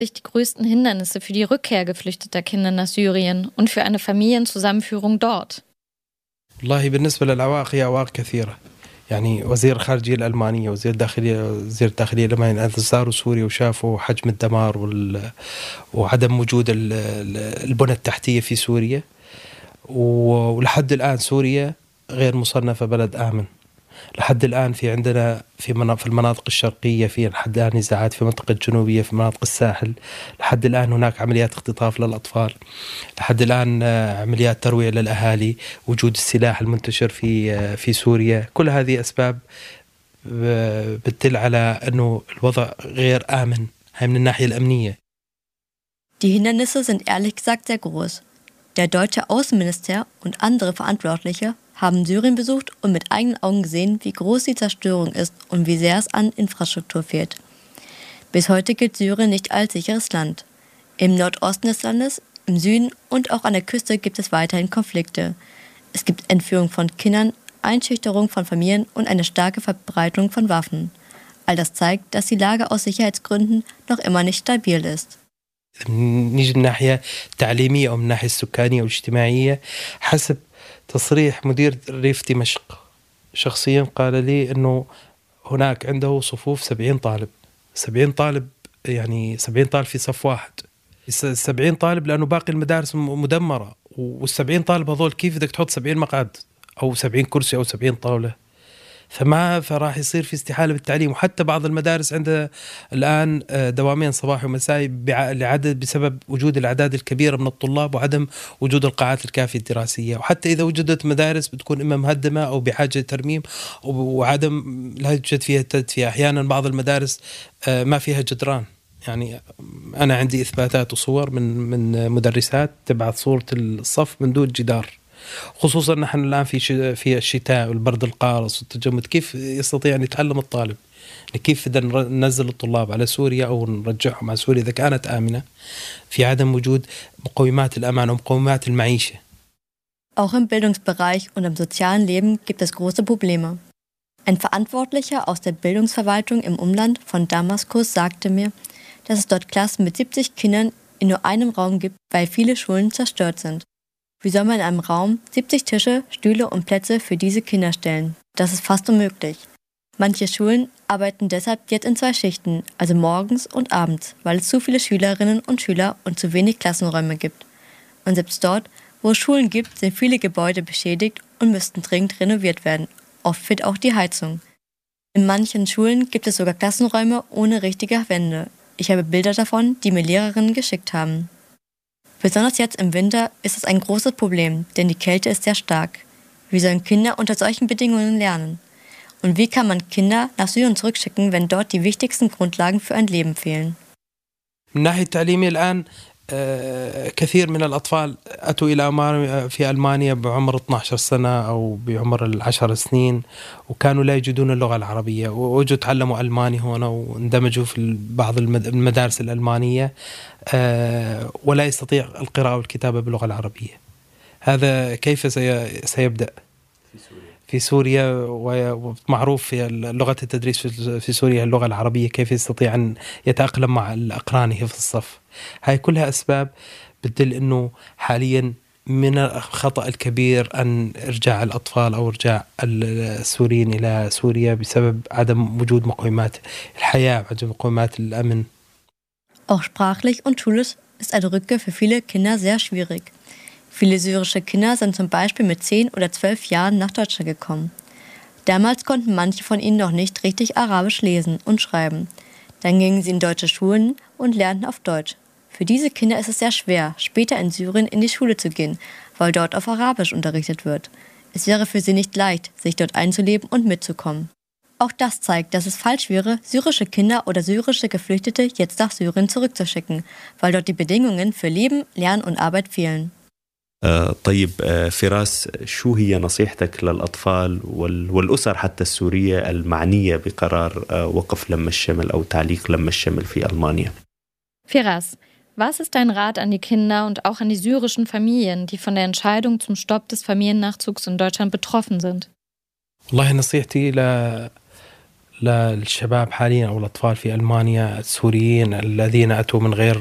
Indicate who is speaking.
Speaker 1: sich die größten Hindernisse für die Rückkehr geflüchteter Kinder nach Syrien und für eine Familienzusammenführung dort?
Speaker 2: والله بالنسبة للعوائق هي عوائق كثيرة. يعني وزير الخارجية الألمانية وزير الداخلية الألماني زاروا سوريا وشافوا حجم الدمار وعدم وجود البنى التحتية في سوريا، ولحد الآن سوريا غير مصنفة بلد آمن. لحد الآن في عندنا في المناطق الشرقية في لحد الآن نزاعات، في المنطقة الجنوبية في مناطق الساحل لحد الآن هناك عمليات اختطاف للأطفال، لحد الآن عمليات ترويع للأهالي، وجود السلاح المنتشر في سوريا. كل هذه أسباب بتدل على أنه الوضع غير آمن هاي من الناحية الأمنية.
Speaker 3: Die Hindernisse sind ehrlich gesagt sehr groß. Der deutsche Außenminister und andere Verantwortliche haben Syrien besucht und mit eigenen Augen gesehen, wie groß die Zerstörung ist und wie sehr es an Infrastruktur fehlt. Bis heute gilt Syrien nicht als sicheres Land. Im Nordosten des Landes, im Süden und auch an der Küste gibt es weiterhin Konflikte. Es gibt Entführung von Kindern, Einschüchterung von Familien und eine starke Verbreitung von Waffen. All das zeigt, dass die Lage aus Sicherheitsgründen noch immer nicht stabil ist.
Speaker 2: نيجي من الناحية التعليمية أو من الناحية السكانية والاجتماعية، حسب تصريح مدير ريف دمشق شخصيا قال لي أنه هناك عنده صفوف 70 طالب. 70 طالب يعني 70 طالب في صف واحد. 70 طالب لأنه باقي المدارس مدمرة، وال70 طالب هذول كيف بدك تحط 70 مقعد أو 70 كرسي أو 70 طاولة؟ فراح يصير في استحالة بالتعليم. وحتى بعض المدارس عندها الآن دوامين صباحي ومسائي بسبب وجود الأعداد الكبيرة من الطلاب وعدم وجود القاعات الكافية الدراسية. وحتى إذا وجدت مدارس بتكون إما مهدمة أو بحاجة لترميم، وعدم لا يوجد فيها تدفئة. أحيانا بعض المدارس ما فيها جدران. يعني أنا عندي إثباتات وصور من مدرسات تبعت صورة الصف من دون جدار. خصوصا نحن الآن في الشتاء والبرد القارس والتجمد، كيف يستطيع أن يتعلم الطالب؟ كيف بدنا ننزل الطلاب على سوريا أو نرجعهم على سوريا إذا كانت آمنة في عدم وجود مقومات الأمان ومقومات المعيشة؟
Speaker 3: Auch im Bildungsbereich und im sozialen Leben gibt es große Probleme. Ein Verantwortlicher aus der Bildungsverwaltung im Umland von Damaskus sagte mir, dass es dort Klassen mit 70 Kindern in nur einem Raum gibt, weil viele Schulen zerstört sind. Wie soll man in einem Raum 70 Tische, Stühle und Plätze für diese Kinder stellen? Das ist fast unmöglich. Manche Schulen arbeiten deshalb jetzt in 2 Schichten, also morgens und abends, weil es zu viele Schülerinnen und Schüler und zu wenig Klassenräume gibt. Und selbst dort, wo es Schulen gibt, sind viele Gebäude beschädigt und müssten dringend renoviert werden. Oft fehlt auch die Heizung. In manchen Schulen gibt es sogar Klassenräume ohne richtige Wände. Ich habe Bilder davon, die mir Lehrerinnen geschickt haben. Besonders jetzt im Winter ist es ein großes Problem, denn die Kälte ist sehr stark. Wie sollen Kinder unter solchen Bedingungen lernen? Und wie kann man Kinder nach Syrien zurückschicken, wenn dort die wichtigsten Grundlagen für ein Leben fehlen?
Speaker 2: من ناحية التعليمية الآن كثير من الأطفال أتوا إلى في ألمانيا بعمر 12 سنة أو بعمر 10 سنين، وكانوا لا يجدون اللغة العربية، ووجوا تعلموا ألماني هنا واندمجوا في بعض المدارس الألمانية، ولا يستطيع القراءة والكتابة باللغة العربية. هذا كيف سيبدأ في سوريا؟ ومعروف في لغة التدريس في سوريا اللغة العربية، كيف يستطيع أن يتأقلم مع أقرانه في الصف؟ هاي كلها أسباب بتدل أنه حاليا من الخطأ الكبير أن إرجاع الأطفال أو إرجاع السوريين إلى سوريا بسبب عدم وجود مقومات الحياة، عدم مقومات الأمن.
Speaker 3: Auch sprachlich und schulisch ist eine Rückkehr für viele Kinder sehr schwierig. Viele syrische Kinder sind zum Beispiel mit 10 oder 12 Jahren nach Deutschland gekommen. Damals konnten manche von ihnen noch nicht richtig Arabisch lesen und schreiben. Dann gingen sie in deutsche Schulen und lernten auf Deutsch. Für diese Kinder ist es sehr schwer, später in Syrien in die Schule zu gehen, weil dort auf Arabisch unterrichtet wird. Es wäre für sie nicht leicht, sich dort einzuleben und mitzukommen. Auch das zeigt, dass es falsch wäre, syrische Kinder oder syrische Geflüchtete jetzt nach Syrien zurückzuschicken, weil dort die Bedingungen für Leben, Lernen und Arbeit fehlen.
Speaker 4: طيب فراس، شو هي نصيحتك للأطفال والأسر حتى السورية المعنية بقرار وقف لم الشمل أو تعليق لم الشمل في ألمانيا؟
Speaker 1: Firas, was ist dein Rat an die Kinder und auch an die syrischen Familien, die von der Entscheidung zum Stopp des Familiennachzugs in Deutschland betroffen sind?
Speaker 2: والله نصيحتي للشباب حاليا أو الأطفال في ألمانيا السوريين الذين أتوا من غير